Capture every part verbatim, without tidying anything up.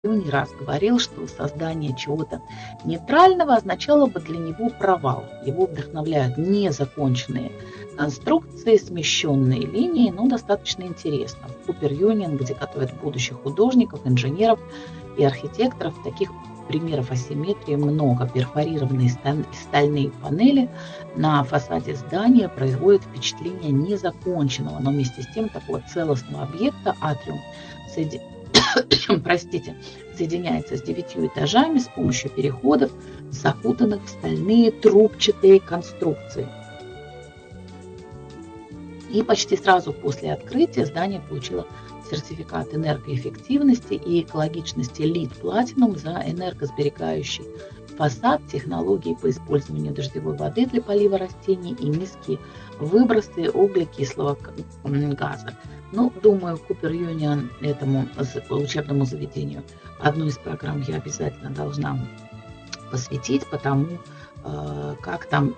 не раз говорил, что создание чего-то нейтрального означало бы для него провал. Его вдохновляют незаконченные конструкции, смещенные линии, но достаточно интересно. В Cooper Union, где готовят будущих художников, инженеров и архитекторов, таких примеров асимметрии много. Перфорированные стальные панели на фасаде здания производят впечатление незаконченного, но вместе с тем такого целостного объекта. Атриум соединяется простите, соединяется с девятью этажами с помощью переходов, закутанных в стальные трубчатые конструкции. И почти сразу после открытия здание получило сертификат энергоэффективности и экологичности LEED Platinum за энергосберегающий фасад, технологии по использованию дождевой воды для полива растений и низкие выбросы углекислого газа. Ну, думаю, Cooper Union, этому учебному заведению, одну из программ я обязательно должна посвятить, потому как там,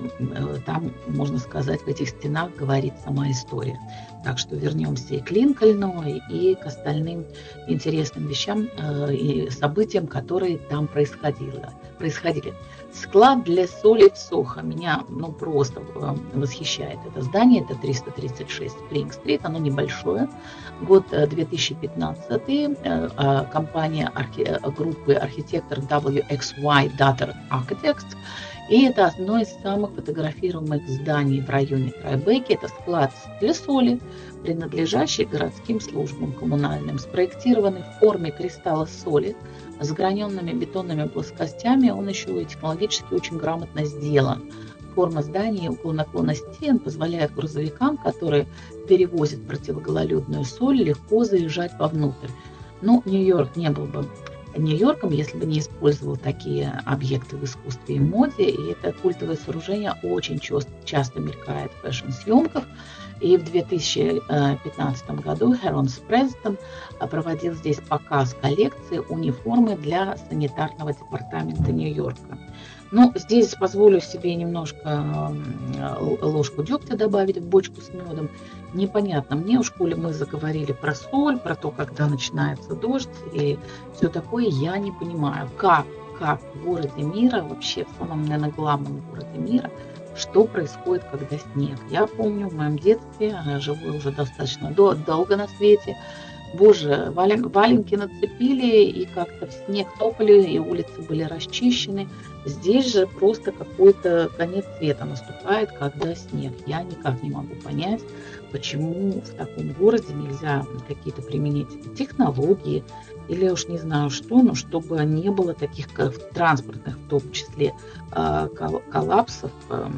там, можно сказать, в этих стенах говорит сама история. Так что вернемся и к Линкольну, и к остальным интересным вещам и событиям, которые там происходили. происходили. Склад для соли в Сохо меня ну, просто восхищает. Это здание, это триста тридцать шесть Спринг-стрит, оно небольшое. Год две тысячи пятнадцатый. Компания архи... группы архитектор дабл ю экс уай Datter Architects. И это одно из самых фотографируемых зданий в районе Трайбеки. Это склад для соли, принадлежащий городским службам коммунальным, спроектированный в форме кристалла соли с граненными бетонными плоскостями. Он еще и технологически очень грамотно сделан. Форма здания и угол наклона стен позволяет грузовикам, которые перевозят противогололедную соль, легко заезжать вовнутрь. Но Нью-Йорк не был бы Нью-Йорком, если бы не использовал такие объекты в искусстве и моде. И это культовое сооружение очень часто, часто мелькает в фэшн-съемках. И в две тысячи пятнадцатом году Хэрронс Престон проводил здесь показ коллекции униформы для санитарного департамента Нью-Йорка. Ну, здесь позволю себе немножко ложку дегтя добавить в бочку с медом. Непонятно мне, в школе мы заговорили про соль, про то, когда начинается дождь и все такое. Я не понимаю, как, как в городе мира, вообще в самом, наверное, главном городе мира, что происходит, когда снег. Я помню в моем детстве, живу уже достаточно долго на свете, боже, вален, валенки нацепили и как-то в снег топали, и улицы были расчищены. Здесь же просто какой-то конец света наступает, когда снег. Я никак не могу понять, почему в таком городе нельзя какие-то применить технологии или уж не знаю что, но чтобы не было таких транспортных, в том числе, коллапсов,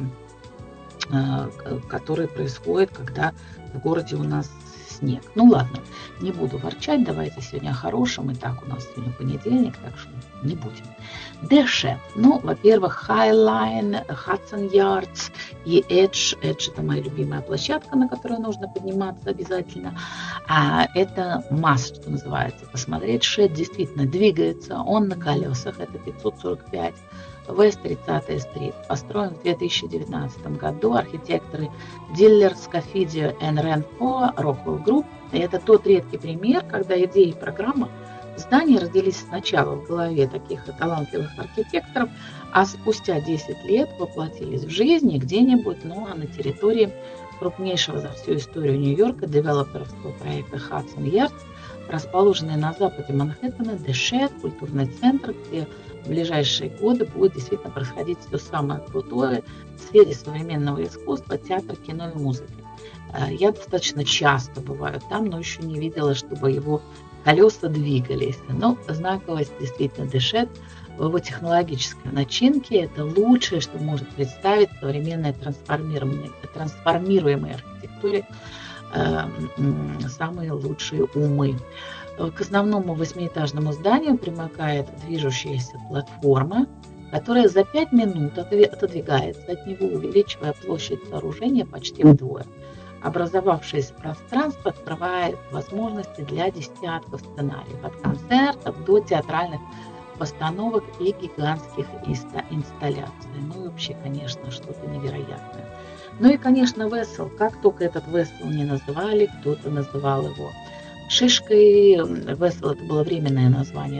которые происходят, когда в городе у нас снег. Ну ладно, не буду ворчать, давайте сегодня о хорошем. И так у нас сегодня понедельник, так что не будем. Дэшет. Ну, во-первых, Highline, Hudson Yards и Edge. Edge – это моя любимая площадка, на которую нужно подниматься обязательно. А это must, что называется, посмотреть. Шет действительно двигается, он на колесах, это пятьсот сорок пять. West тридцатая стрит. Построен в две тысячи девятнадцатом году архитекторы Диллер, Скафидио и Ренфо, Rockwell Group. И это тот редкий пример, когда идеи и программа здания родились сначала в голове таких талантливых архитекторов, а спустя десять лет воплотились в жизнь где-нибудь, ну а на территории крупнейшего за всю историю Нью-Йорка девелоперского проекта Hudson Yards, расположенный на западе Манхэттена, Дэшет, культурный центр, где в ближайшие годы будет действительно происходить все самое крутое в сфере современного искусства, театра, кино и музыки. Я достаточно часто бываю там, но еще не видела, чтобы его колеса двигались. Но знаковость действительно Дэшет в его технологической начинке. Это лучшее, что может представить современной трансформируемой, трансформируемой архитектуре э, самые лучшие умы. К основному восьмиэтажному зданию примыкает движущаяся платформа, которая за пять минут отодвигается от него, увеличивая площадь сооружения почти вдвое. Образовавшееся пространство открывает возможности для десятков сценариев, от концертов до театральных постановок и гигантских инсталляций. Ну и вообще, конечно, что-то невероятное. Ну и, конечно, Вессел. Как только этот Вессел не называли, кто-то называл его шишкой. Вессел — это было временное название